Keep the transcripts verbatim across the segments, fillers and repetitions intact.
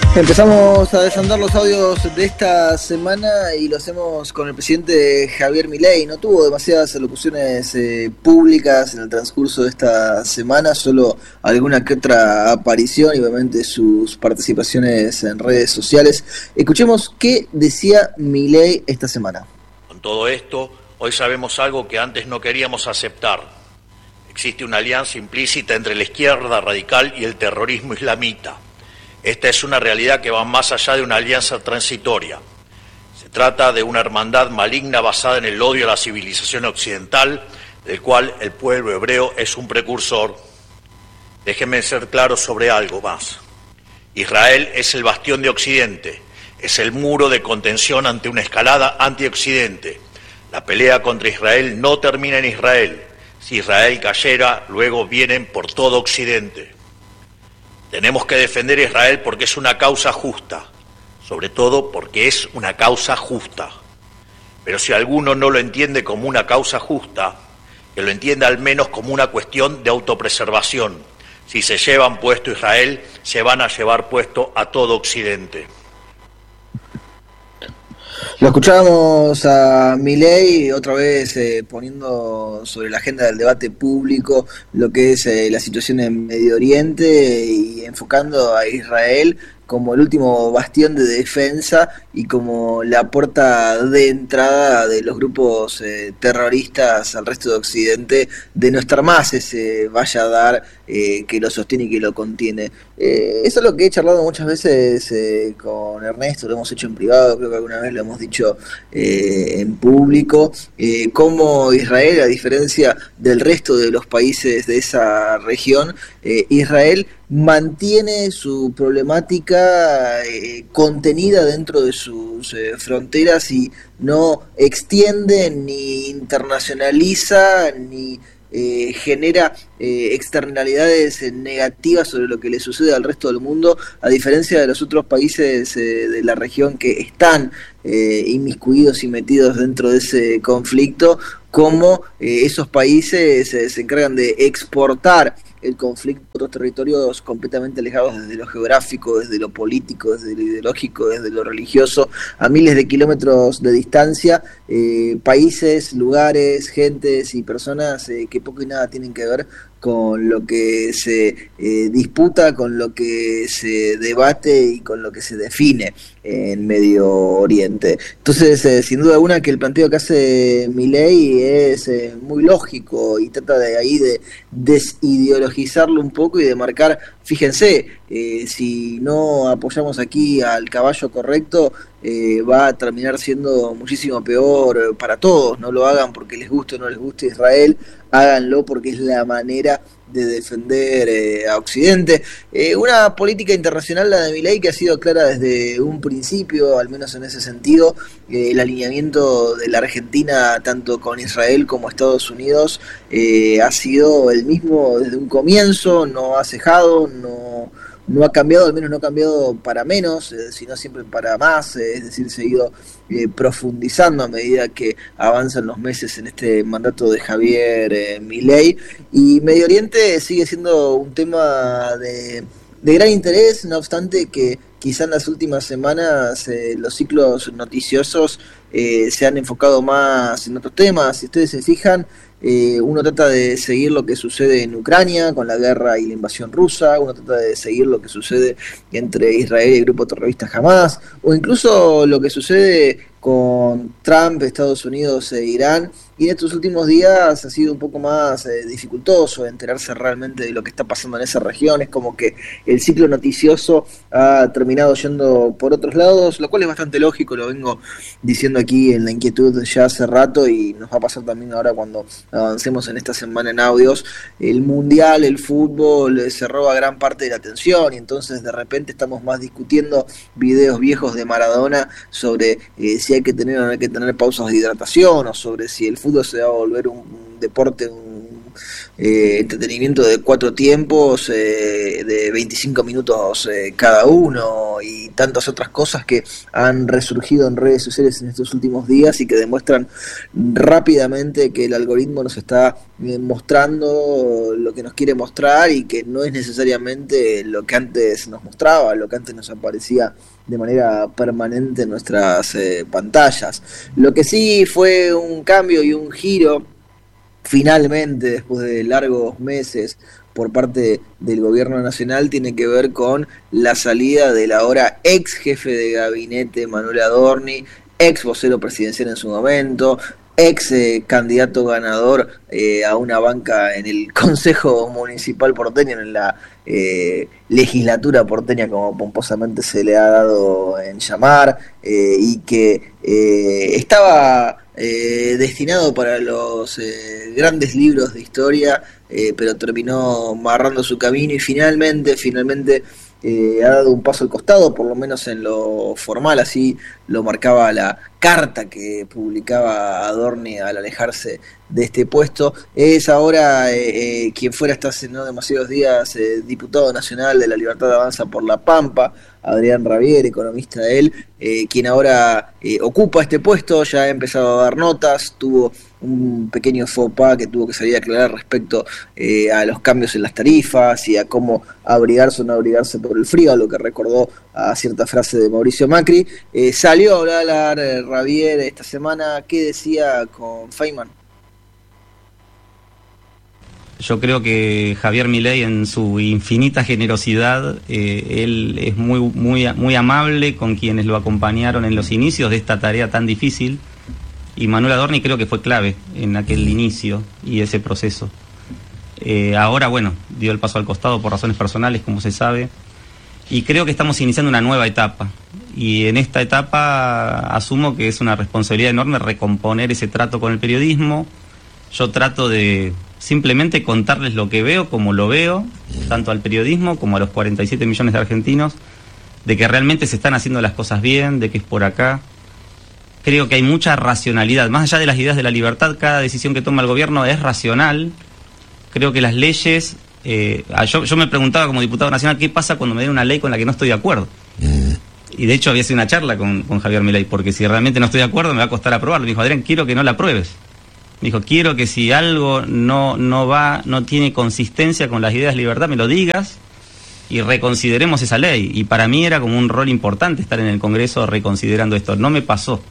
Empezamos a desandar los audios de esta semana y lo hacemos con el presidente Javier Milei. No tuvo demasiadas alocuciones eh, públicas en el transcurso de esta semana, solo alguna que otra aparición y obviamente sus participaciones en redes sociales. Escuchemos qué decía Milei esta semana. Con todo esto, hoy sabemos algo que antes no queríamos aceptar. Existe una alianza implícita entre la izquierda radical y el terrorismo islamita. Esta es una realidad que va más allá de una alianza transitoria. Se trata de una hermandad maligna basada en el odio a la civilización occidental, del cual el pueblo hebreo es un precursor. Déjenme ser claro sobre algo más. Israel es el bastión de Occidente, es el muro de contención ante una escalada anti-Occidente. La pelea contra Israel no termina en Israel. Si Israel cayera, luego vienen por todo Occidente. Tenemos que defender a Israel porque es una causa justa, sobre todo porque es una causa justa. Pero si alguno no lo entiende como una causa justa, que lo entienda al menos como una cuestión de autopreservación. Si se llevan puesto Israel, se van a llevar puesto a todo Occidente. Lo escuchábamos a Milei otra vez eh, poniendo sobre la agenda del debate público lo que es eh, la situación en Medio Oriente y enfocando a Israel como el último bastión de defensa y como la puerta de entrada de los grupos eh, terroristas al resto de Occidente, de no estar más ese vaya a dar eh, que lo sostiene y que lo contiene. Eh, eso es lo que he charlado muchas veces eh, con Ernesto, lo hemos hecho en privado, creo que alguna vez lo hemos dicho eh, en público, eh, cómo Israel, a diferencia del resto de los países de esa región, eh, Israel mantiene su problemática eh, contenida dentro de sus eh, fronteras y no extiende ni internacionaliza ni eh, genera eh, externalidades eh, negativas sobre lo que le sucede al resto del mundo, a diferencia de los otros países eh, de la región que están eh, inmiscuidos y metidos dentro de ese conflicto, como eh, esos países eh, se encargan de exportar el conflicto a otros territorios completamente alejados desde lo geográfico, desde lo político, desde lo ideológico, desde lo religioso, a miles de kilómetros de distancia, eh, países, lugares, gentes y personas eh, que poco y nada tienen que ver con lo que se eh, disputa, con lo que se debate y con lo que se define en Medio Oriente. Entonces, eh, sin duda alguna que el planteo que hace Milei es eh, muy lógico y trata de ahí de desideologizarlo un poco y de marcar, fíjense, eh, si no apoyamos aquí al caballo correcto, eh, va a terminar siendo muchísimo peor para todos. No lo hagan porque les guste o no les guste Israel, háganlo porque es la manera de defender eh, a Occidente. Eh, una política internacional, la de Milei, que ha sido clara desde un principio, al menos en ese sentido. Eh, el alineamiento de la Argentina, tanto con Israel como Estados Unidos, eh, ha sido el mismo desde un comienzo, no ha cejado, no... no ha cambiado, al menos no ha cambiado para menos, eh, sino siempre para más, eh, es decir, se ha ido eh, profundizando a medida que avanzan los meses en este mandato de Javier eh, Milei. Y Medio Oriente sigue siendo un tema de, de gran interés, no obstante que quizá en las últimas semanas eh, los ciclos noticiosos eh, se han enfocado más en otros temas. Si ustedes se fijan, Eh, uno trata de seguir lo que sucede en Ucrania con la guerra y la invasión rusa, uno trata de seguir lo que sucede entre Israel y el grupo terrorista Hamas, o incluso lo que sucede con Trump, Estados Unidos e Irán, y en estos últimos días ha sido un poco más eh, dificultoso enterarse realmente de lo que está pasando en esa región. Es como que el ciclo noticioso ha terminado yendo por otros lados, lo cual es bastante lógico, lo vengo diciendo aquí en La Inquietud ya hace rato y nos va a pasar también ahora cuando avancemos en esta semana en audios. El mundial, el fútbol se roba gran parte de la atención y entonces de repente estamos más discutiendo videos viejos de Maradona sobre eh, si hay que tener o no hay que tener pausas de hidratación, o sobre si el fútbol se va a volver un, un deporte, un eh, entretenimiento de cuatro tiempos, eh, de veinticinco minutos eh, cada uno, y tantas otras cosas que han resurgido en redes sociales en estos últimos días y que demuestran rápidamente que el algoritmo nos está eh, mostrando lo que nos quiere mostrar y que no es necesariamente lo que antes nos mostraba, lo que antes nos aparecía de manera permanente en nuestras eh, pantallas. Lo que sí fue un cambio y un giro, finalmente, después de largos meses, por parte del gobierno nacional, tiene que ver con la salida del ahora ex jefe de gabinete Manuel Adorni, ex vocero presidencial en su momento, ex eh, candidato ganador eh, a una banca en el Consejo Municipal porteño, en la eh, legislatura porteña, como pomposamente se le ha dado en llamar, eh, y que eh, estaba eh, destinado para los eh, grandes libros de historia, eh, pero terminó marrando su camino y finalmente, finalmente Eh, ha dado un paso al costado, por lo menos en lo formal, así lo marcaba la carta que publicaba Adorni al alejarse de este puesto. Es ahora eh, eh, quien fuera hasta hace no demasiados días eh, diputado nacional de La Libertad de Avanza por La Pampa, Adrián Rabier, economista de él, eh, quien ahora eh, ocupa este puesto, ya ha empezado a dar notas, tuvo un pequeño faux pas que tuvo que salir a aclarar respecto eh, a los cambios en las tarifas y a cómo abrigarse o no abrigarse por el frío, a lo que recordó a cierta frase de Mauricio Macri. Eh, salió a hablar eh, Rabier esta semana. ¿Qué decía con Feynman? Yo creo que Javier Milei, en su infinita generosidad, eh, él es muy, muy, muy amable con quienes lo acompañaron en los inicios de esta tarea tan difícil. Y Manuel Adorni creo que fue clave en aquel inicio y ese proceso. Eh, ahora, bueno, dio el paso al costado por razones personales, como se sabe, y creo que estamos iniciando una nueva etapa. Y en esta etapa asumo que es una responsabilidad enorme recomponer ese trato con el periodismo. Yo trato de simplemente contarles lo que veo, como lo veo, tanto al periodismo como a los cuarenta y siete millones de argentinos, de que realmente se están haciendo las cosas bien, de que es por acá. Creo que hay mucha racionalidad. Más allá de las ideas de la libertad, cada decisión que toma el gobierno es racional. Creo que las leyes... Eh, yo, yo me preguntaba como diputado nacional, ¿qué pasa cuando me den una ley con la que no estoy de acuerdo? Mm. Y de hecho había sido una charla con, con Javier Milei, porque si realmente no estoy de acuerdo me va a costar aprobarlo. Me dijo, Adrián, quiero que no la apruebes. Me dijo, quiero que si algo no, no va, no tiene consistencia con las ideas de libertad, me lo digas y reconsideremos esa ley. Y para mí era como un rol importante estar en el Congreso reconsiderando esto. No me pasó.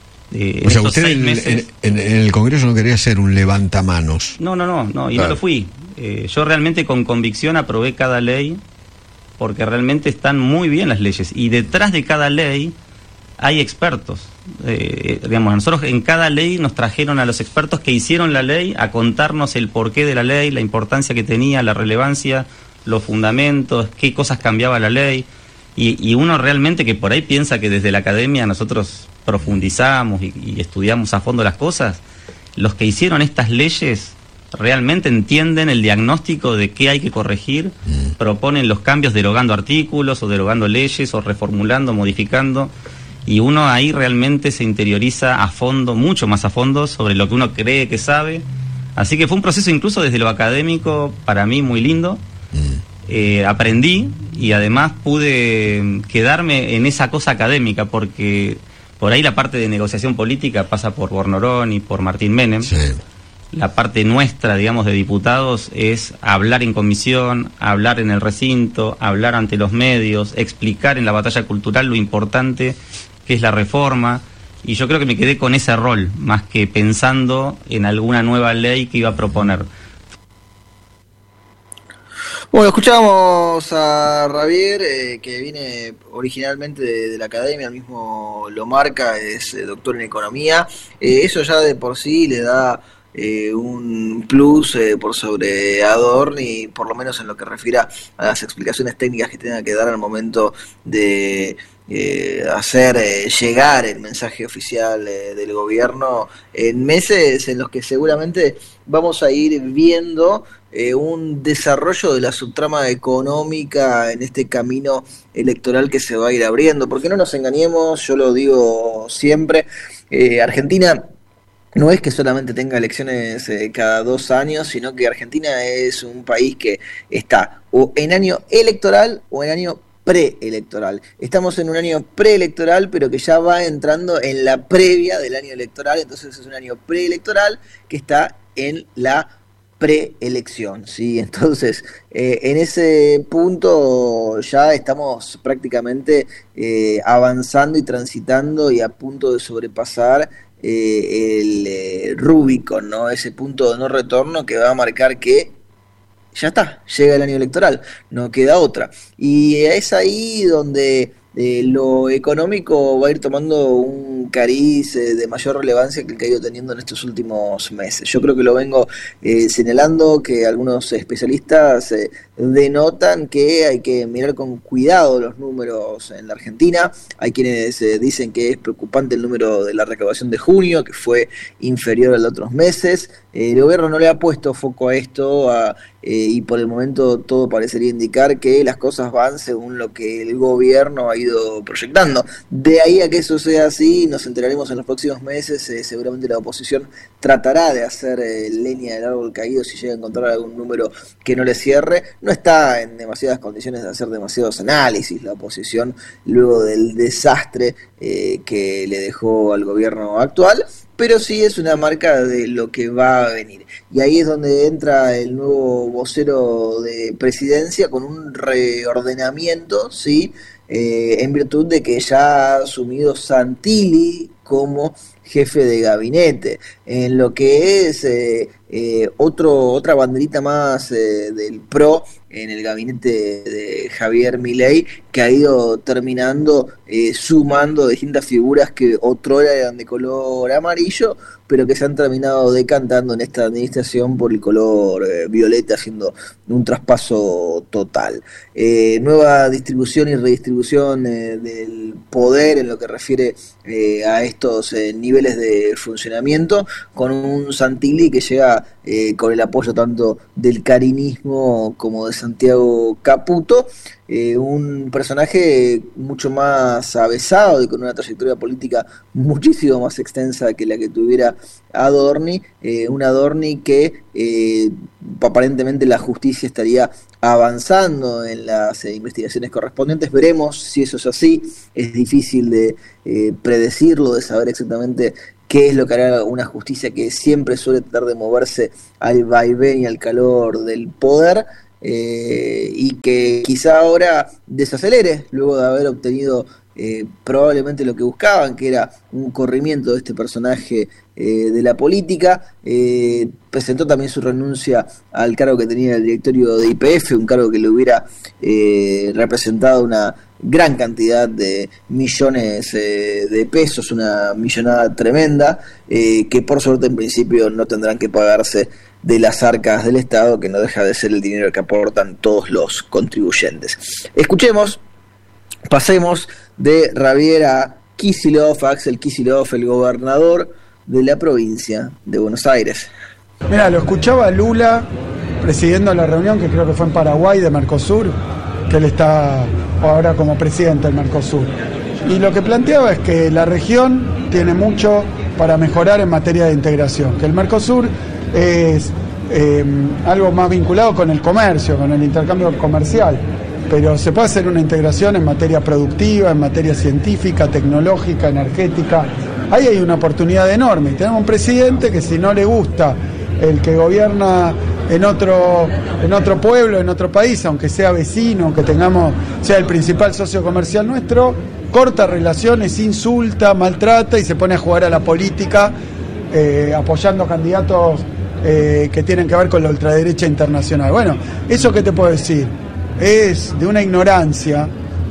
Eh, o sea, usted en, meses... en, en el Congreso no quería ser un levantamanos. No, no, no, no y claro. No lo fui. Eh, yo realmente con convicción aprobé cada ley, porque realmente están muy bien las leyes. Y detrás de cada ley hay expertos. Eh, digamos, nosotros en cada ley nos trajeron a los expertos que hicieron la ley a contarnos el porqué de la ley, la importancia que tenía, la relevancia, los fundamentos, qué cosas cambiaba la ley. Y, y uno realmente que por ahí piensa que desde la academia nosotros profundizamos y, y estudiamos a fondo las cosas, los que hicieron estas leyes realmente entienden el diagnóstico de qué hay que corregir, mm. proponen los cambios derogando artículos o derogando leyes o reformulando, modificando, y uno ahí realmente se interioriza a fondo, mucho más a fondo, sobre lo que uno cree que sabe. Así que fue un proceso incluso desde lo académico para mí muy lindo. Mm. Eh, aprendí y además pude quedarme en esa cosa académica, porque por ahí la parte de negociación política pasa por Bornorón y por Martín Menem. Sí. La parte nuestra, digamos, de diputados es hablar en comisión, hablar en el recinto, hablar ante los medios, explicar en la batalla cultural lo importante que es la reforma, y yo creo que me quedé con ese rol, más que pensando en alguna nueva ley que iba a proponer. Bueno, escuchábamos a Rabier, eh, que viene originalmente de, de la academia, el mismo lo marca, es eh, doctor en economía. Eh, eso ya de por sí le da eh, un plus eh, por sobre Adorni, por lo menos en lo que refiere a las explicaciones técnicas que tenga que dar al momento de eh, hacer eh, llegar el mensaje oficial eh, del gobierno en meses en los que seguramente vamos a ir viendo Eh, un desarrollo de la subtrama económica en este camino electoral que se va a ir abriendo, porque no nos engañemos, yo lo digo siempre, eh, Argentina no es que solamente tenga elecciones eh, cada dos años, sino que Argentina es un país que está o en año electoral o en año preelectoral. Estamos en un año preelectoral, pero que ya va entrando en la previa del año electoral, entonces es un año preelectoral que está en la preelección, ¿sí? Entonces, eh, en ese punto ya estamos prácticamente eh, avanzando y transitando y a punto de sobrepasar eh, el eh, Rubicon, ¿no? Ese punto de no retorno que va a marcar que ya está, llega el año electoral, no queda otra. Y es ahí donde eh, lo económico va a ir tomando un cariz eh, de mayor relevancia que el que ha ido teniendo en estos últimos meses. Yo creo que lo vengo eh, señalando, que algunos especialistas eh, denotan que hay que mirar con cuidado los números en la Argentina. Hay quienes eh, dicen que es preocupante el número de la recaudación de junio, que fue inferior al de otros meses. Eh, el gobierno no le ha puesto foco a esto a, eh, y por el momento todo parecería indicar que las cosas van según lo que el gobierno ha ido proyectando. De ahí a que eso sea así, nos enteraremos en los próximos meses. Eh, seguramente la oposición tratará de hacer eh, leña del árbol caído si llega a encontrar algún número que no le cierre. No está en demasiadas condiciones de hacer demasiados análisis la oposición luego del desastre eh, que le dejó al gobierno actual, pero sí es una marca de lo que va a venir. Y ahí es donde entra el nuevo vocero de presidencia con un reordenamiento, ¿sí? Eh, en virtud de que ya ha asumido Santilli como jefe de gabinete, en lo que es eh, eh, otro otra banderita más eh, del P R O en el gabinete de Javier Milei, que ha ido terminando eh, sumando distintas figuras que otrora eran de color amarillo, pero que se han terminado decantando en esta administración por el color eh, violeta, haciendo un traspaso total. Eh, nueva distribución y redistribución eh, del poder en lo que refiere eh, a estos eh, niveles de funcionamiento, con un Santilli que llega eh, con el apoyo tanto del carinismo como de Santiago Caputo, eh, un personaje mucho más avesado y con una trayectoria política muchísimo más extensa que la que tuviera Adorni, eh, un Adorni que eh, aparentemente la justicia estaría avanzando en las eh, investigaciones correspondientes. Veremos si eso es así. Es difícil de eh, predecirlo, de saber exactamente qué es lo que hará una justicia que siempre suele tratar de moverse al vaivén y al calor del poder, eh, y que quizá ahora desacelere luego de haber obtenido eh, probablemente lo que buscaban, que era un corrimiento de este personaje eh, de la política. Eh, presentó también su renuncia al cargo que tenía el directorio de Y P F, un cargo que le hubiera eh, representado una gran cantidad de millones eh, de pesos, una millonada tremenda, eh, que por suerte en principio no tendrán que pagarse de las arcas del Estado, que no deja de ser el dinero que aportan todos los contribuyentes. Escuchemos, pasemos de Javier a Kicillof, a Axel Kicillof, el gobernador de la provincia de Buenos Aires. Mira, lo escuchaba Lula presidiendo la reunión, que creo que fue en Paraguay, de Mercosur, que él está ahora como presidente del Mercosur. Y lo que planteaba es que la región tiene mucho para mejorar en materia de integración, que el Mercosur es eh, algo más vinculado con el comercio, con el intercambio comercial, pero se puede hacer una integración en materia productiva, en materia científica, tecnológica, energética. Ahí hay una oportunidad enorme. Y tenemos un presidente que, si no le gusta el que gobierna en otro, en otro pueblo, en otro país, aunque sea vecino, aunque tengamos, sea el principal socio comercial nuestro, corta relaciones, insulta, maltrata y se pone a jugar a la política, eh, apoyando candidatos eh, que tienen que ver con la ultraderecha internacional. Bueno, ¿eso qué te puedo decir? Es de una ignorancia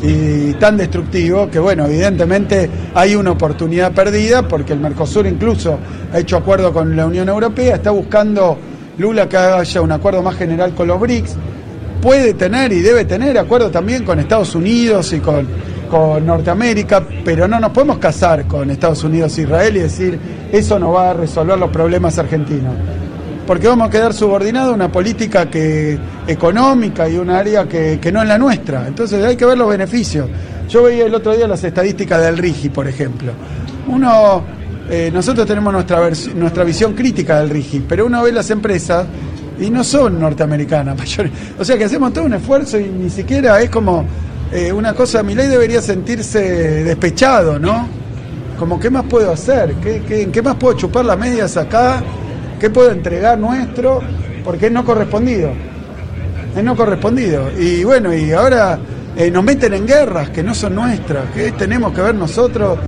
y tan destructivo que, bueno, evidentemente hay una oportunidad perdida, porque el Mercosur incluso ha hecho acuerdo con la Unión Europea, está buscando Lula que haya un acuerdo más general con los B R I C S, puede tener y debe tener acuerdo también con Estados Unidos y con, con Norteamérica, pero no nos podemos casar con Estados Unidos e Israel y decir eso nos va a resolver los problemas argentinos, porque vamos a quedar subordinados a una política que económica y un área que, que no es la nuestra. Entonces hay que ver los beneficios. Yo veía el otro día las estadísticas del RIGI, por ejemplo. Uno eh, nosotros tenemos nuestra, vers- nuestra visión crítica del RIGI, pero uno ve las empresas y no son norteamericanas, mayor, o sea que hacemos todo un esfuerzo y ni siquiera es como eh, una cosa. Milei debería sentirse despechado, ¿no? Como, ¿qué más puedo hacer? ¿Qué, qué, ¿En qué más puedo chupar las medias acá? ¿Qué puedo entregar nuestro? Porque es no correspondido. Es no correspondido. Y bueno, y ahora eh, nos meten en guerras que no son nuestras, que tenemos que ver nosotros.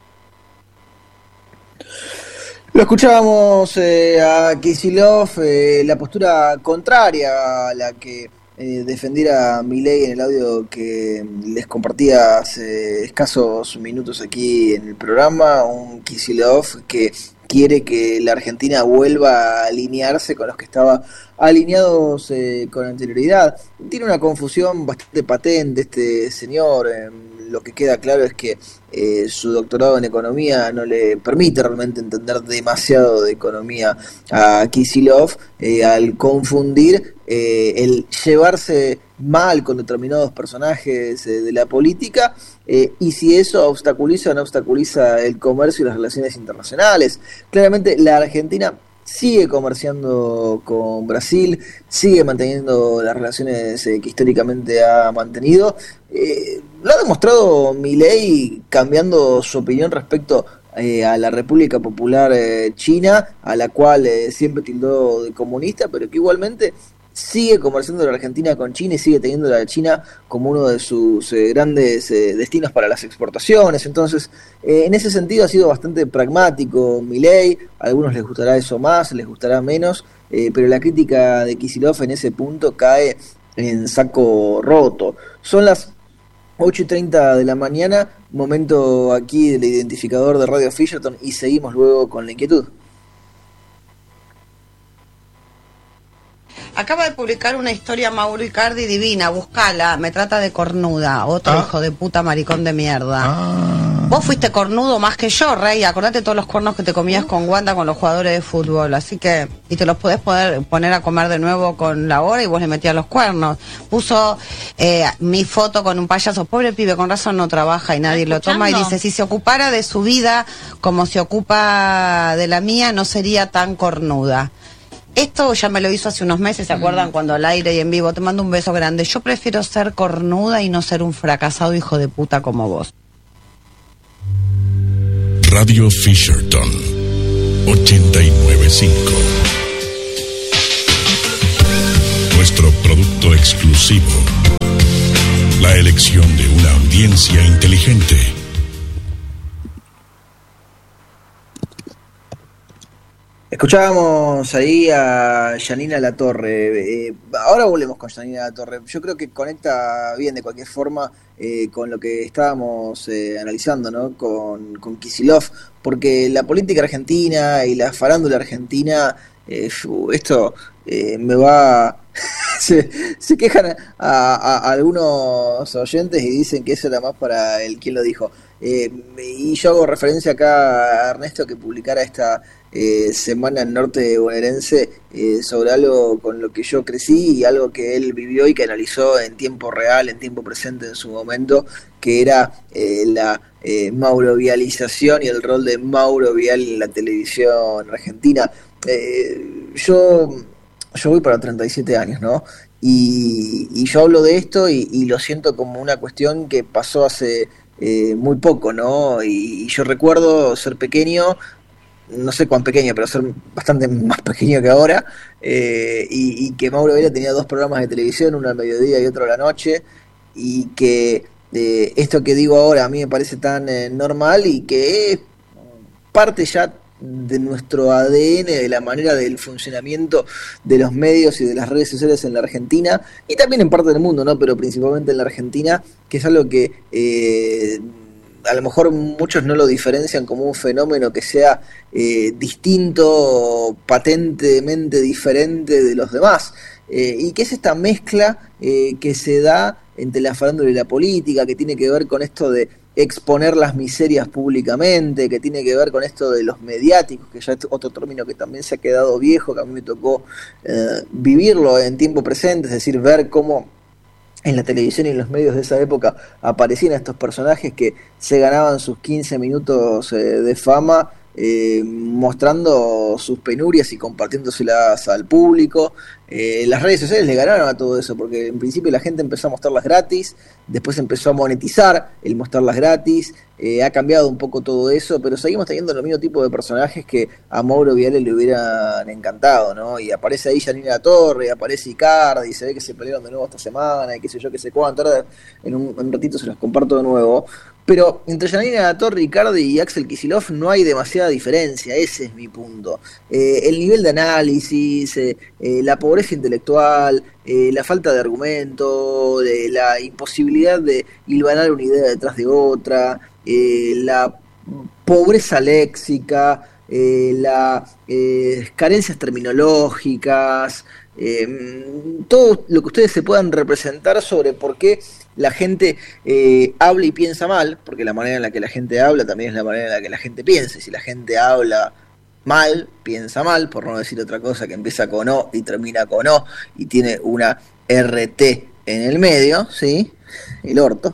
Lo escuchábamos eh, a Kicillof, eh, la postura contraria a la que eh, defendiera Milei en el audio que les compartía hace escasos minutos aquí en el programa. Un Kicillof que quiere que la Argentina vuelva a alinearse con los que estaba alineados eh, con anterioridad. Tiene una confusión bastante patente este señor. Eh, lo que queda claro es que eh, su doctorado en economía no le permite realmente entender demasiado de economía a Kicillof, eh, al confundir eh, el llevarse mal con determinados personajes eh, de la política, eh, y si eso obstaculiza o no obstaculiza el comercio y las relaciones internacionales. Claramente la Argentina sigue comerciando con Brasil, sigue manteniendo las relaciones eh, que históricamente ha mantenido. Eh, lo ha demostrado Milei cambiando su opinión respecto eh, a la República Popular eh, China, a la cual eh, siempre tildó de comunista, pero que igualmente sigue comerciando la Argentina con China y sigue teniendo la China como uno de sus eh, grandes eh, destinos para las exportaciones. Entonces, eh, en ese sentido ha sido bastante pragmático Milei. A algunos les gustará eso más, les gustará menos, eh, pero la crítica de Kicillof en ese punto cae en saco roto. Son las ocho y treinta de la mañana, momento aquí del identificador de Radio Fisherton, y seguimos luego con la inquietud. Acaba de publicar una historia Mauro Icardi divina, buscala, me trata de cornuda, otro ah. hijo de puta maricón de mierda. Ah. Vos fuiste cornudo más que yo, Rey, acordate todos los cuernos que te comías con Wanda con los jugadores de fútbol, así que, y te los podés poder poner a comer de nuevo con la hora y vos le metías los cuernos. Puso eh, mi foto con un payaso, pobre pibe, con razón no trabaja y nadie lo toma, y dice, si se ocupara de su vida como se ocupa de la mía, no sería tan cornuda. Esto ya me lo hizo hace unos meses, ¿se acuerdan? Cuando al aire y en vivo, te mando un beso grande. Yo prefiero ser cornuda y no ser un fracasado hijo de puta como vos. Radio Fisherton ochenta y nueve punto cinco. Nuestro producto exclusivo. La elección de una audiencia inteligente. Escuchábamos ahí a Yanina Latorre. Eh, ahora volvemos con Yanina Latorre. Yo creo que conecta bien de cualquier forma eh, con lo que estábamos eh, analizando, ¿no? Con, con Kicillof, porque la política argentina y la farándula argentina, eh, esto eh, me va... se, se quejan a, a, a algunos oyentes y dicen que eso era más para el quien lo dijo. Eh, y yo hago referencia acá a Ernesto, que publicara esta eh, semana en norte bonaerense eh, sobre algo con lo que yo crecí y algo que él vivió y que analizó en tiempo real, en tiempo presente en su momento, que era eh, la eh, maurovialización y el rol de Mauro Vial en la televisión argentina. Eh, yo, yo voy para treinta y siete años, ¿no? Y, y yo hablo de esto y, y lo siento como una cuestión que pasó hace Eh, muy poco, ¿no? Y, y yo recuerdo ser pequeño, no sé cuán pequeño, pero ser bastante más pequeño que ahora, eh, y, y que Mauro Vela tenía dos programas de televisión, uno al mediodía y otro a la noche, y que eh, esto que digo ahora a mí me parece tan eh, normal y que es parte ya de nuestro A D N, de la manera del funcionamiento de los medios y de las redes sociales en la Argentina, y también en parte del mundo, ¿no? Pero principalmente en la Argentina, que es algo que eh, a lo mejor muchos no lo diferencian como un fenómeno que sea eh, distinto, patentemente diferente de los demás, eh, y que es esta mezcla eh, que se da entre la farándula y la política, que tiene que ver con esto de exponer las miserias públicamente, que tiene que ver con esto de los mediáticos, que ya es otro término que también se ha quedado viejo, que a mí me tocó eh, vivirlo en tiempo presente, es decir, ver cómo en la televisión y en los medios de esa época aparecían estos personajes que se ganaban sus quince minutos eh, de fama eh, mostrando sus penurias y compartiéndoselas al público. Eh, las redes sociales le ganaron a todo eso, porque en principio la gente empezó a mostrarlas gratis, después empezó a monetizar el mostrarlas gratis, eh, ha cambiado un poco todo eso, pero seguimos teniendo el mismo tipo de personajes que a Mauro Viale le hubieran encantado, ¿no? Y aparece ahí Yanina Latorre, aparece Icardi, y se ve que se pelearon de nuevo esta semana, y qué sé yo, qué sé cuánto. Ahora en un, en un ratito se los comparto de nuevo. Pero entre Yanina Latorre, Icardi y Axel Kicillof no hay demasiada diferencia, ese es mi punto. Eh, el nivel de análisis, eh, eh, la pobreza intelectual, eh, la falta de argumento, eh, la imposibilidad de hilvanar una idea detrás de otra, eh, la pobreza léxica, eh, las eh, carencias terminológicas, eh, todo lo que ustedes se puedan representar sobre por qué la gente eh, habla y piensa mal, porque la manera en la que la gente habla también es la manera en la que la gente piensa, y si la gente habla mal, piensa mal, por no decir otra cosa que empieza con O y termina con O, y tiene una R T en el medio, ¿sí? El orto.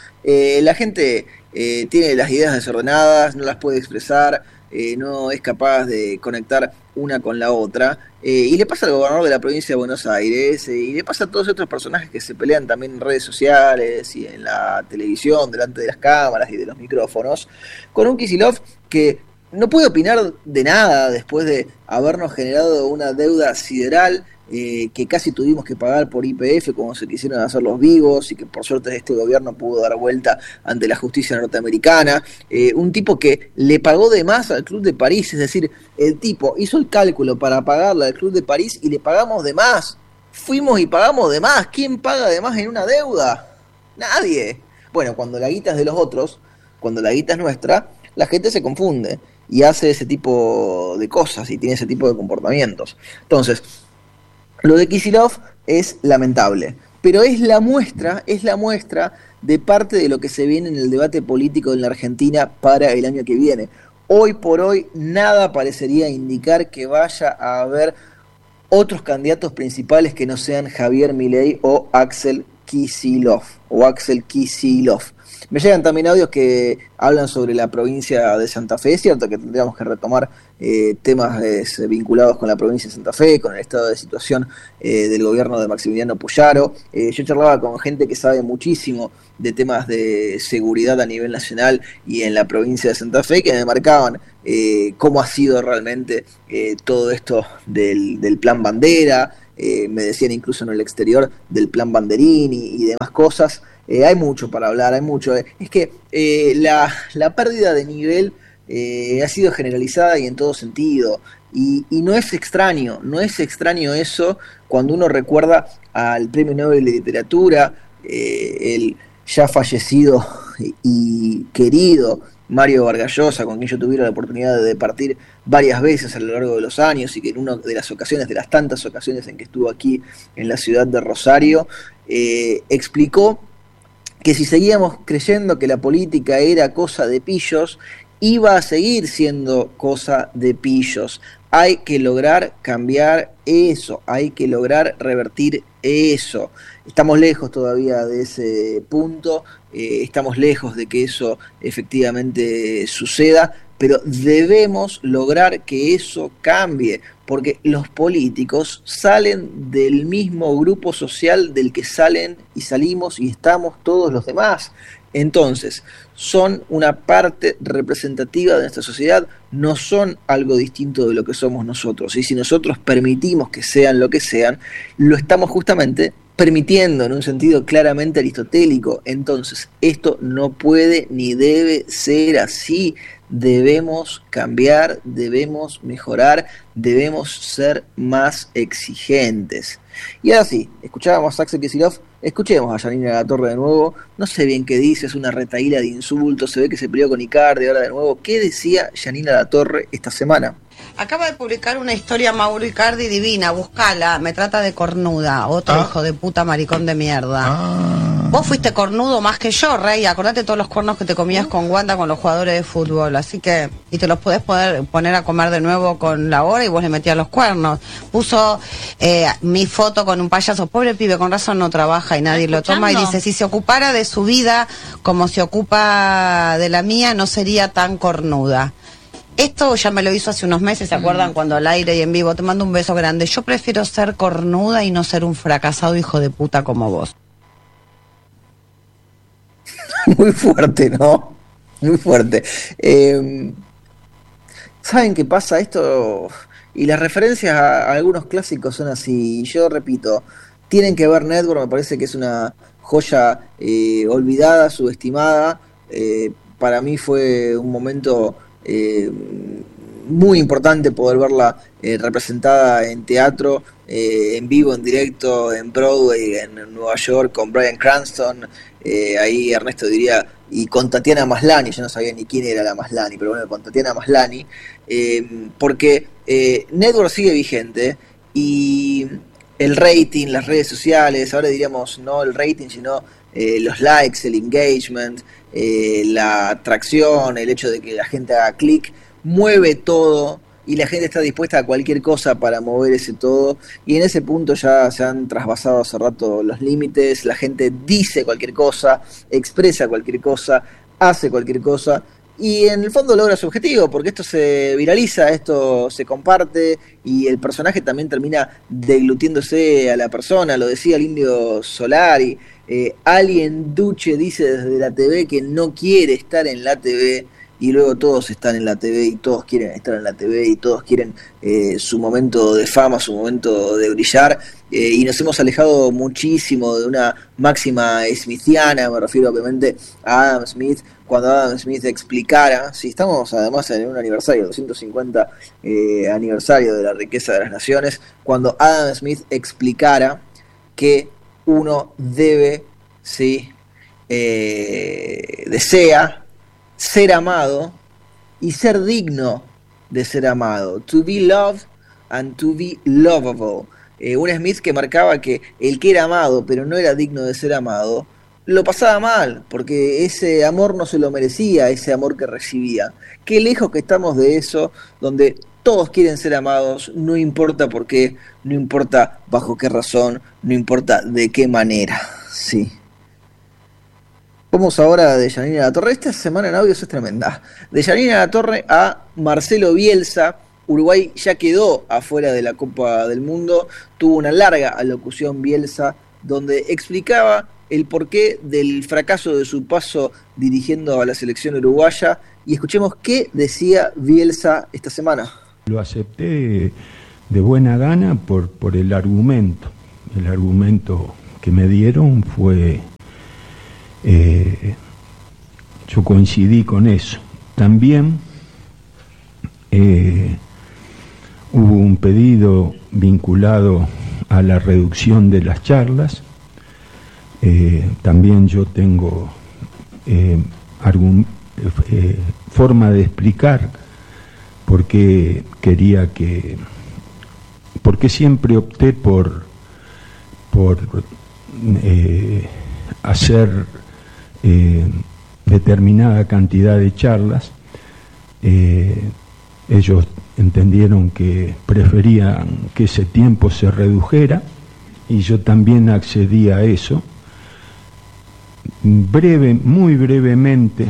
Eh, la gente eh, tiene las ideas desordenadas, no las puede expresar, eh, no es capaz de conectar una con la otra, eh, y le pasa al gobernador de la provincia de Buenos Aires, eh, y le pasa a todos estos personajes que se pelean también en redes sociales y en la televisión, delante de las cámaras y de los micrófonos, con un Kicillof que no puede opinar de nada después de habernos generado una deuda sideral eh, que casi tuvimos que pagar por Y P F como se quisieron hacer los vivos, y que por suerte este gobierno pudo dar vuelta ante la justicia norteamericana. Eh, un tipo que le pagó de más al Club de París, es decir, el tipo hizo el cálculo para pagarle al Club de París y le pagamos de más. Fuimos y pagamos de más. ¿Quién paga de más en una deuda? Nadie. Bueno, cuando la guita es de los otros, cuando la guita es nuestra, la gente se confunde y hace ese tipo de cosas y tiene ese tipo de comportamientos. Entonces, lo de Kicillof es lamentable, pero es la muestra, es la muestra de parte de lo que se viene en el debate político en la Argentina para el año que viene. Hoy por hoy nada parecería indicar que vaya a haber otros candidatos principales que no sean Javier Milei o Axel Kicillof o Axel Kicillof. Me llegan también audios que hablan sobre la provincia de Santa Fe. Es cierto que tendríamos que retomar eh, temas eh, vinculados con la provincia de Santa Fe, con el estado de situación eh, del gobierno de Maximiliano Puyaro. Eh, yo charlaba con gente que sabe muchísimo de temas de seguridad a nivel nacional y en la provincia de Santa Fe, que me marcaban eh, cómo ha sido realmente eh, todo esto del, del plan Bandera. Eh, me decían incluso en el exterior del plan Banderín y, y demás cosas. Eh, hay mucho para hablar, hay mucho. Eh. Es que eh, la, la pérdida de nivel eh, ha sido generalizada y en todo sentido. Y, y no es extraño, no es extraño eso cuando uno recuerda al Premio Nobel de Literatura, eh, el ya fallecido y querido Mario Vargas Llosa, con quien yo tuve la oportunidad de departir varias veces a lo largo de los años, y que en una de las ocasiones, de las tantas ocasiones en que estuvo aquí en la ciudad de Rosario, eh, explicó que si seguíamos creyendo que la política era cosa de pillos, iba a seguir siendo cosa de pillos. Hay que lograr cambiar eso, hay que lograr revertir eso. Estamos lejos todavía de ese punto, eh, estamos lejos de que eso efectivamente suceda, pero debemos lograr que eso cambie, porque los políticos salen del mismo grupo social del que salen y salimos y estamos todos los demás. Entonces, son una parte representativa de nuestra sociedad, no son algo distinto de lo que somos nosotros. Y si nosotros permitimos que sean lo que sean, lo estamos justamente permitiendo en un sentido claramente aristotélico. Entonces, esto no puede ni debe ser así. Debemos cambiar, debemos mejorar, debemos ser más exigentes. Y ahora sí, escuchábamos a Axel Kicillof, escuchemos a Yanina Latorre de nuevo. No sé bien qué dice, es una retaíla de insultos, se ve que se peleó con Icardi ahora de nuevo. ¿Qué decía Yanina Latorre esta semana? Acaba de publicar una historia Mauro Icardi divina, buscala, me trata de cornuda, otro ah. hijo de puta maricón de mierda. Ah. Vos fuiste cornudo más que yo, Rey, acordate todos los cuernos que te comías con Wanda con los jugadores de fútbol, así que, y te los podés poder poner a comer de nuevo con la hora y vos le metías los cuernos. Puso eh, mi foto con un payaso, pobre pibe, con razón no trabaja y nadie lo toma, y dice, si se ocupara de su vida como se ocupa de la mía, no sería tan cornuda. Esto ya me lo hizo hace unos meses, ¿se acuerdan? Cuando al aire y en vivo, te mando un beso grande. Yo prefiero ser cornuda y no ser un fracasado hijo de puta como vos. Muy fuerte, ¿no? Muy fuerte. Eh, ¿Saben qué pasa esto? Y las referencias a, a algunos clásicos son así. Yo repito, tienen que ver Network, me parece que es una joya eh, olvidada, subestimada. Eh, para mí fue un momento eh, muy importante poder verla eh, representada en teatro, eh, en vivo, en directo, en Broadway, en Nueva York, con Bryan Cranston. Eh, ahí Ernesto diría, y con Tatiana Maslany, yo no sabía ni quién era la Maslany, pero bueno, con Tatiana Maslany, eh, porque eh, Network sigue vigente y el rating, las redes sociales, ahora diríamos no el rating, sino eh, los likes, el engagement, eh, la atracción, el hecho de que la gente haga clic, mueve todo. Y la gente está dispuesta a cualquier cosa para mover ese todo. Y en ese punto ya se han trasvasado hace rato los límites. La gente dice cualquier cosa, expresa cualquier cosa, hace cualquier cosa. Y en el fondo logra su objetivo, porque esto se viraliza, esto se comparte. Y el personaje también termina deglutiéndose a la persona. Lo decía el Indio Solari. Eh, alguien Duce dice desde la T V que no quiere estar en la T V. Y luego todos están en la T V y todos quieren estar en la T V y todos quieren eh, su momento de fama, su momento de brillar, eh, y nos hemos alejado muchísimo de una máxima smithiana. Me refiero obviamente a Adam Smith, cuando Adam Smith explicara, si estamos además en un aniversario, doscientos cincuenta eh, aniversario de la riqueza de las naciones, cuando Adam Smith explicara que uno debe, sí, eh, desea ser amado y ser digno de ser amado. To be loved and to be lovable. Eh, un Smith que marcaba que el que era amado pero no era digno de ser amado, lo pasaba mal, porque ese amor no se lo merecía, ese amor que recibía. Qué lejos que estamos de eso, donde todos quieren ser amados, no importa por qué, no importa bajo qué razón, no importa de qué manera. Sí. Vamos ahora de Yanina Latorre. Esta semana en audios es tremenda. De Yanina Latorre a Marcelo Bielsa. Uruguay ya quedó afuera de la Copa del Mundo. Tuvo una larga alocución Bielsa donde explicaba el porqué del fracaso de su paso dirigiendo a la selección uruguaya. Y escuchemos qué decía Bielsa esta semana. Lo acepté de buena gana por, por el argumento. El argumento que me dieron fue... Eh, yo coincidí con eso. También eh, hubo un pedido vinculado a la reducción de las charlas. Eh, también yo tengo eh, algún, eh, forma de explicar por qué quería que, por qué siempre opté por, por eh, hacer Eh, determinada cantidad de charlas. Eh, ellos entendieron que preferían que ese tiempo se redujera y yo también accedí a eso. Breve, muy brevemente,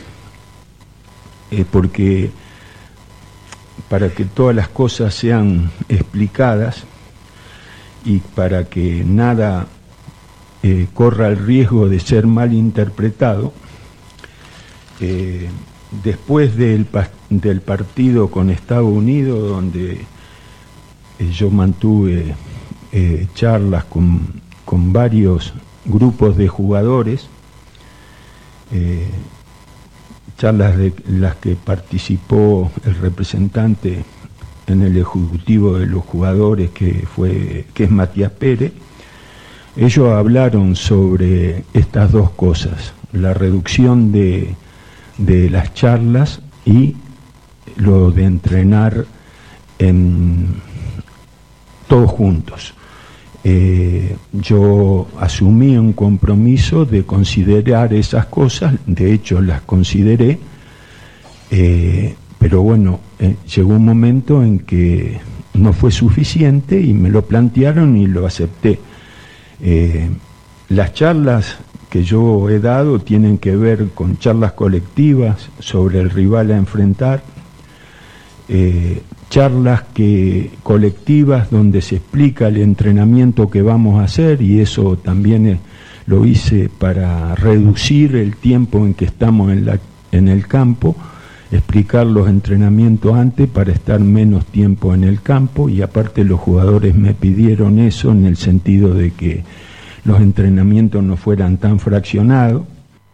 eh, porque para que todas las cosas sean explicadas y para que nada Eh, corra el riesgo de ser mal interpretado, eh, después del, del partido con Estados Unidos, donde eh, yo mantuve eh, charlas con, con varios grupos de jugadores, eh, charlas de las que participó el representante en el ejecutivo de los jugadores, que fue que es Matías Pérez. Ellos hablaron sobre estas dos cosas, la reducción de, de las charlas y lo de entrenar en, todos juntos. Eh, yo asumí un compromiso de considerar esas cosas, de hecho las consideré, eh, pero bueno, eh, llegó un momento en que no fue suficiente y me lo plantearon y lo acepté. Eh, las charlas que yo he dado tienen que ver con charlas colectivas sobre el rival a enfrentar, eh, charlas que, colectivas donde se explica el entrenamiento que vamos a hacer, y eso también es, lo hice para reducir el tiempo en que estamos en, la, en el campo, explicar los entrenamientos antes para estar menos tiempo en el campo, y aparte los jugadores me pidieron eso en el sentido de que los entrenamientos no fueran tan fraccionados.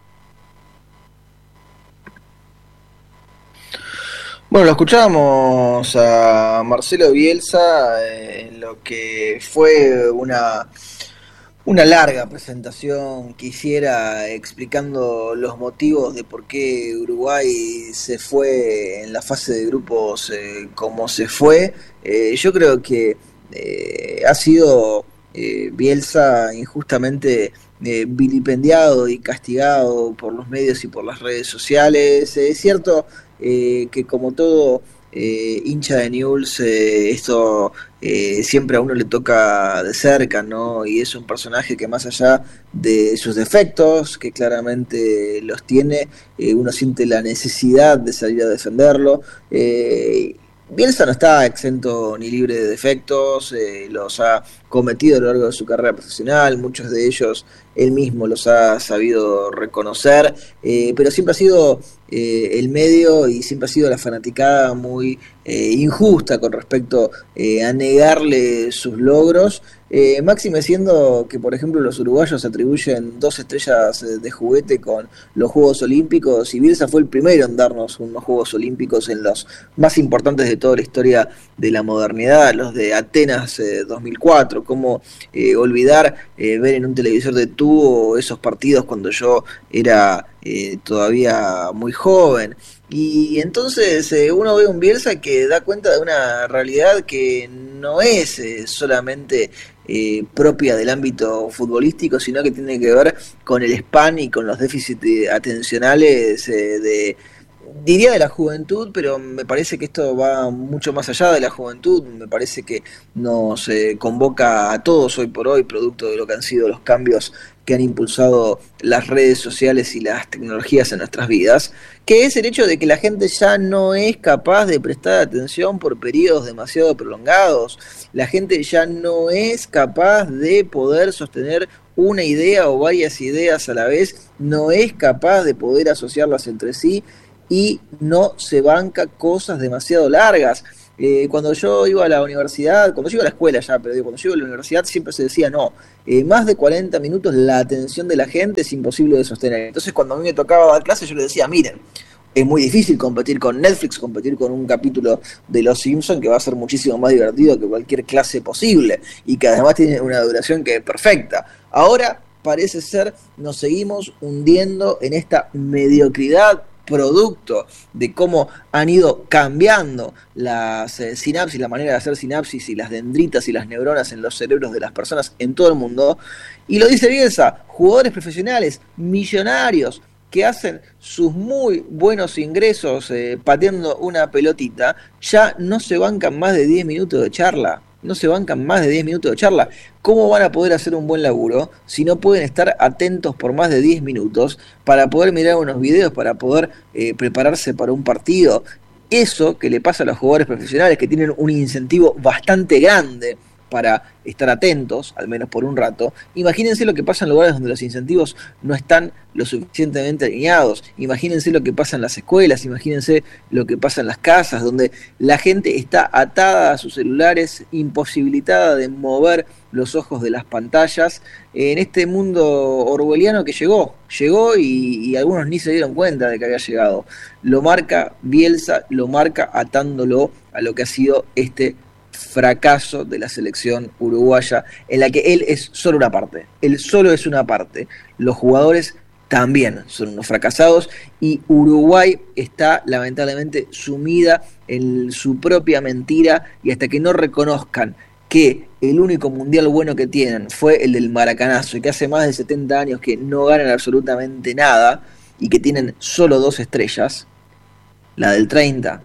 Bueno, lo escuchábamos a Marcelo Bielsa en lo que fue una, una larga presentación que hiciera explicando los motivos de por qué Uruguay se fue en la fase de grupos eh, como se fue. Eh, yo creo que eh, ha sido eh, Bielsa injustamente eh, vilipendiado y castigado por los medios y por las redes sociales. Eh, es cierto Eh, que como todo eh, hincha de Newell's, eh, esto eh, siempre a uno le toca de cerca, ¿no? Y es un personaje que, más allá de sus defectos, que claramente los tiene, eh, uno siente la necesidad de salir a defenderlo. Eh, Bielsa no está exento ni libre de defectos, eh, los ha cometido a lo largo de su carrera profesional, muchos de ellos él mismo los ha sabido reconocer, eh, pero siempre ha sido eh, el medio y siempre ha sido la fanaticada muy eh, injusta con respecto eh, a negarle sus logros, eh, máxime siendo que, por ejemplo, los uruguayos atribuyen dos estrellas de juguete con los Juegos Olímpicos, y Bielsa fue el primero en darnos unos Juegos Olímpicos en los más importantes de toda la historia de la modernidad, los de Atenas eh, dos mil cuatro. Cómo eh, olvidar eh, ver en un televisor de tubo esos partidos cuando yo era eh, todavía muy joven. Y entonces eh, uno ve un Bielsa que da cuenta de una realidad que no es eh, solamente eh, propia del ámbito futbolístico, sino que tiene que ver con el span y con los déficits atencionales eh, de, diría de la juventud, pero me parece que esto va mucho más allá de la juventud. Me parece que nos eh, convoca a todos hoy por hoy, producto de lo que han sido los cambios que han impulsado las redes sociales y las tecnologías en nuestras vidas, que es el hecho de que la gente ya no es capaz de prestar atención por periodos demasiado prolongados. La gente ya no es capaz de poder sostener una idea o varias ideas a la vez, no es capaz de poder asociarlas entre sí, y no se banca cosas demasiado largas. Eh, cuando yo iba a la universidad, cuando yo iba a la escuela ya, pero digo, cuando yo iba a la universidad siempre se decía, no, eh, más de cuarenta minutos la atención de la gente es imposible de sostener. Entonces cuando a mí me tocaba dar clases yo les decía, miren, es muy difícil competir con Netflix, competir con un capítulo de Los Simpsons, que va a ser muchísimo más divertido que cualquier clase posible, y que además tiene una duración que es perfecta. Ahora parece ser, nos seguimos hundiendo en esta mediocridad, producto de cómo han ido cambiando las eh, sinapsis, la manera de hacer sinapsis y las dendritas y las neuronas en los cerebros de las personas en todo el mundo. Y lo dice Bielsa, jugadores profesionales, millonarios, que hacen sus muy buenos ingresos eh, pateando una pelotita, ya no se bancan más de diez minutos de charla. No se bancan más de diez minutos de charla. ¿Cómo van a poder hacer un buen laburo si no pueden estar atentos por más de diez minutos para poder mirar unos videos, para poder eh, prepararse para un partido? Eso que le pasa a los jugadores profesionales, que tienen un incentivo bastante grande para estar atentos, al menos por un rato. Imagínense lo que pasa en lugares donde los incentivos no están lo suficientemente alineados. Imagínense lo que pasa en las escuelas, imagínense lo que pasa en las casas, donde la gente está atada a sus celulares, imposibilitada de mover los ojos de las pantallas, en este mundo orwelliano que llegó, llegó y, y algunos ni se dieron cuenta de que había llegado. Lo marca Bielsa, lo marca atándolo a lo que ha sido este fracaso de la selección uruguaya, en la que él es solo una parte, él solo es una parte, los jugadores también son unos fracasados, y Uruguay está lamentablemente sumida en su propia mentira, y hasta que no reconozcan que el único mundial bueno que tienen fue el del Maracanazo, y que hace más de setenta años que no ganan absolutamente nada, y que tienen solo dos estrellas, la del treinta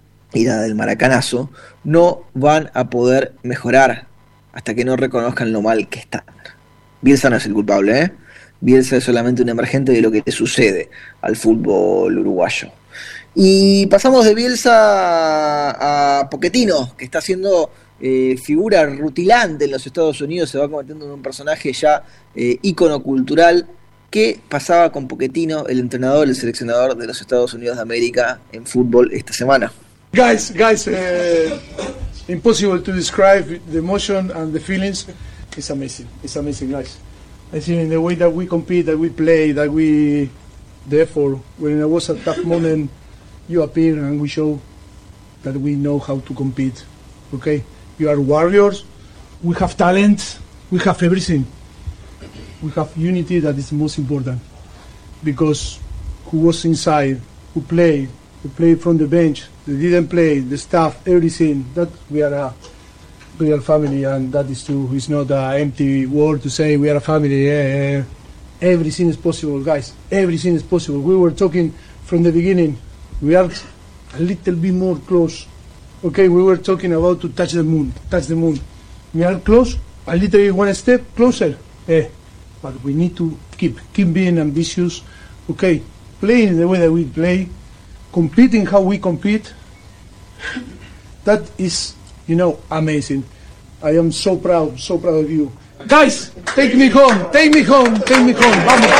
y la del Maracanazo, no van a poder mejorar hasta que no reconozcan lo mal que están. Bielsa no es el culpable, ¿eh? Bielsa es solamente un emergente de lo que le sucede al fútbol uruguayo. Y pasamos de Bielsa a Pochettino, que está haciendo eh, figura rutilante en los Estados Unidos, se va convirtiendo en un personaje ya eh, ícono cultural. ¿Qué pasaba con Pochettino, el entrenador, el seleccionador de los Estados Unidos de América en fútbol esta semana? Guys, guys, uh, impossible to describe the emotion and the feelings. It's amazing. It's amazing, guys. I think in the way that we compete, that we play, that we, therefore, when it was a tough moment, you appear and we show that we know how to compete. Okay, you are warriors. We have talent. We have everything. We have unity. That is the most important. Because who was inside, who played, who played from the bench, they didn't play, the staff, everything. That we are a real family, and that is true. It's not an empty word to say we are a family. Yeah, everything is possible, guys. Everything is possible. We were talking from the beginning. We are a little bit more close. Okay, we were talking about to touch the moon, touch the moon. We are close, a little bit one step closer. Eh, but we need to keep, keep being ambitious. Okay, playing the way that we play, competing how we compete. That is, you know, amazing. I am so proud, so proud of you. Guys, take me home, take me home, take me home. Vamos.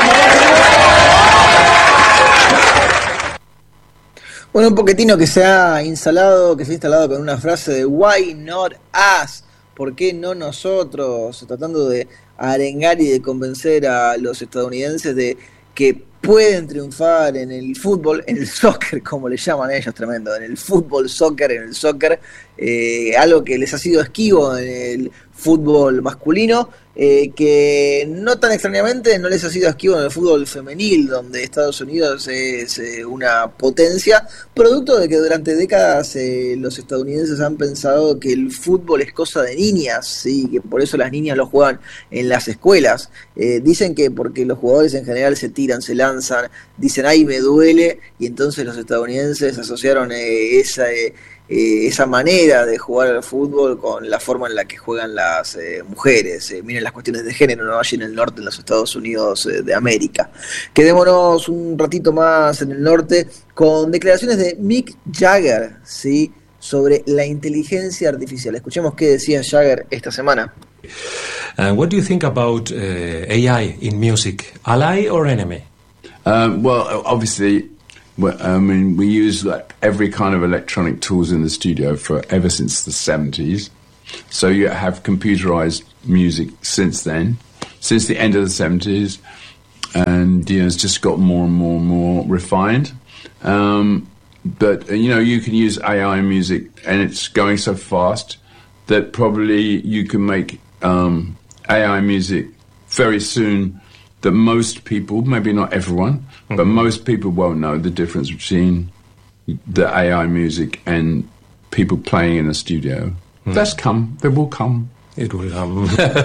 Bueno, un Pochettino que se ha instalado, que se ha instalado con una frase de "Why not us?", ¿por qué no nosotros?, tratando de arengar y de convencer a los estadounidenses de que pueden triunfar en el fútbol, en el soccer, como le llaman ellos, tremendo, en el fútbol, soccer, en el soccer, eh, algo que les ha sido esquivo en el fútbol masculino, eh, que no tan extrañamente no les ha sido esquivo en el fútbol femenil, donde Estados Unidos es eh, una potencia, producto de que durante décadas eh, los estadounidenses han pensado que el fútbol es cosa de niñas, ¿sí? Que por eso las niñas lo juegan en las escuelas. Eh, dicen que porque los jugadores en general se tiran, se lanzan, dicen "ay, me duele", y entonces los estadounidenses asociaron eh, esa... Eh, Eh, esa manera de jugar al fútbol con la forma en la que juegan las eh, mujeres. Eh, miren las cuestiones de género, ¿no? Allí en el norte, en los Estados Unidos eh, de América. Quedémonos un ratito más en el norte con declaraciones de Mick Jagger, ¿sí?, sobre la inteligencia artificial. Escuchemos qué decía Jagger esta semana. Uh, what do you think about uh, A I in music? Ally or enemy? Um, well, obviously... Well, I mean, we use like every kind of electronic tools in the studio for ever since the seventies. So you have computerized music since then, since the end of the seventies, and you know it's just got more and more and more refined. Um, but you know you can use A I music, and it's going so fast that probably you can make um, A I music very soon. That most people, maybe not everyone, mm-hmm. but most people won't know the difference between the A I music and people playing in a studio. Mm. That's come. They will come. It will come.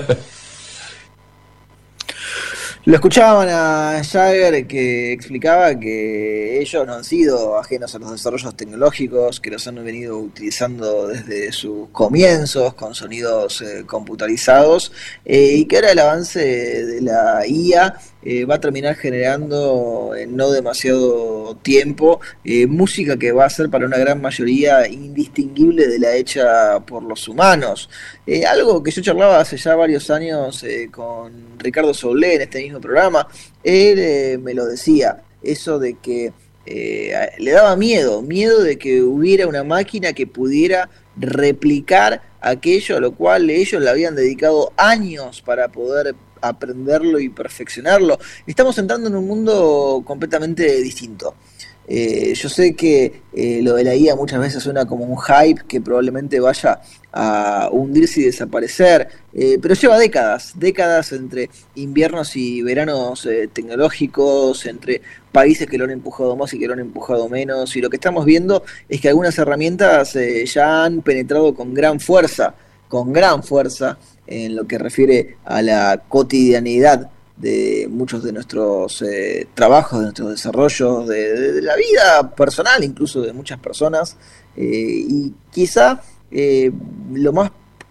Lo escuchaban a Jagger, que explicaba que ellos no han sido ajenos a los desarrollos tecnológicos, que los han venido utilizando desde sus comienzos con sonidos eh, computarizados, eh, y que ahora el avance de la I A eh, va a terminar generando en no demasiado tiempo eh, música que va a ser para una gran mayoría indistinguible de la hecha por los humanos. Eh, algo que yo charlaba hace ya varios años eh, con Ricardo Soulé en este mismo programa. Él eh, me lo decía, eso de que eh, le daba miedo, miedo de que hubiera una máquina que pudiera replicar aquello a lo cual ellos le habían dedicado años para poder aprenderlo y perfeccionarlo. Estamos entrando en un mundo completamente distinto. Eh, yo sé que eh, lo de la I A muchas veces suena como un hype que probablemente vaya a hundirse y desaparecer, eh, pero lleva décadas, décadas entre inviernos y veranos eh, tecnológicos, entre países que lo han empujado más y que lo han empujado menos, y lo que estamos viendo es que algunas herramientas eh, ya han penetrado con gran fuerza, con gran fuerza en lo que refiere a la cotidianidad de muchos de nuestros eh, trabajos, de nuestros desarrollos, de, de, de la vida personal incluso de muchas personas, eh, y quizá eh, lo más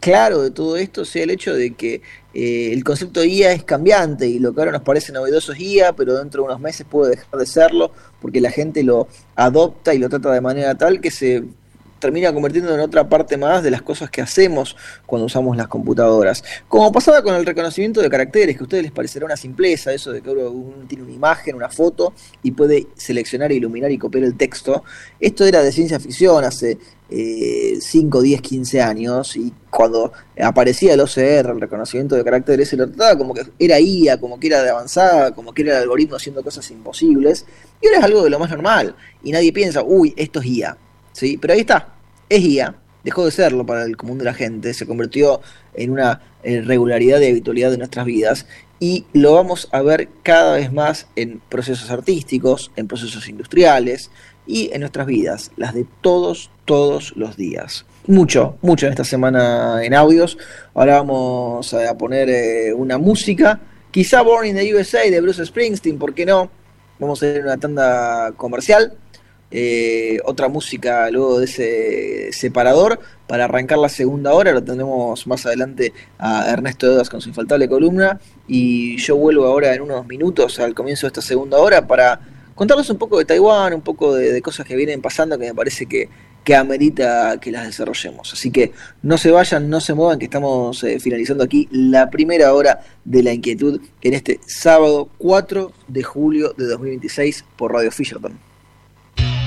claro de todo esto sea el hecho de que eh, el concepto de I A es cambiante y lo que ahora nos parece novedoso es I A, pero dentro de unos meses puede dejar de serlo porque la gente lo adopta y lo trata de manera tal que se termina convirtiendo en otra parte más de las cosas que hacemos cuando usamos las computadoras. Como pasaba con el reconocimiento de caracteres, que a ustedes les parecerá una simpleza, eso de que uno tiene una imagen, una foto, y puede seleccionar, iluminar y copiar el texto. Esto era de ciencia ficción hace eh, cinco, diez, quince años, y cuando aparecía el O C R, el reconocimiento de caracteres, se lo trataba como que era I A, como que era de avanzada, como que era el algoritmo haciendo cosas imposibles, y ahora es algo de lo más normal, y nadie piensa, uy, esto es I A. ¿Sí? Pero ahí está, es I A, dejó de serlo para el común de la gente, se convirtió en una eh, regularidad y habitualidad de nuestras vidas y lo vamos a ver cada vez más en procesos artísticos, en procesos industriales y en nuestras vidas, las de todos, todos los días. Mucho, mucho en esta semana en audios. Ahora vamos a poner eh, una música, quizá Born in the U S A de Bruce Springsteen, ¿por qué no? Vamos a ir a una tanda comercial. Eh, otra música luego de ese separador para arrancar la segunda hora. Lo tendremos más adelante a Ernesto Edas con su infaltable columna y yo vuelvo ahora en unos minutos al comienzo de esta segunda hora para contarles un poco de Taiwán, un poco de, de cosas que vienen pasando que me parece que, que amerita que las desarrollemos. Así que no se vayan, no se muevan, que estamos eh, finalizando aquí la primera hora de La Inquietud en este sábado cuatro de julio de dos mil veintiséis por Radio Fisherton.